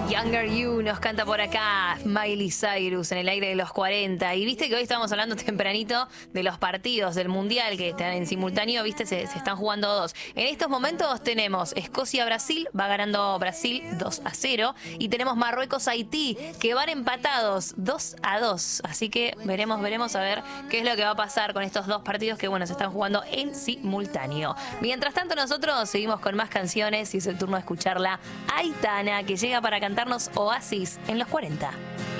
Younger You nos canta por acá Miley Cyrus en el aire de los 40. Y viste que hoy estábamos hablando tempranito de los partidos del Mundial que están en simultáneo, viste, se están jugando dos. En estos momentos tenemos Escocia-Brasil, va ganando Brasil 2-0. Y tenemos Marruecos-Haití, que van empatados 2-2. Así que veremos a ver qué es lo que va a pasar con estos dos partidos que, bueno, se están jugando en simultáneo. Mientras tanto, nosotros seguimos con más canciones y es el turno de escucharla Aitana, que llega para cantarnos Oasis en los 40.